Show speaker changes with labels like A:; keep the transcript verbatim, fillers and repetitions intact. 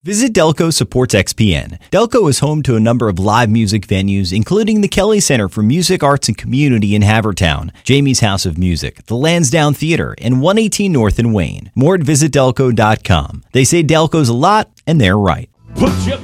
A: Visit Delco supports X P N. Delco is home to a number of live music venues, including the Kelly Center for Music, Arts, and Community in Havertown, Jamie's House of Music, the Lansdowne Theater, and one eighteen North in Wayne. More at visit delco dot com. They say Delco's a lot, and they're right.
B: Put your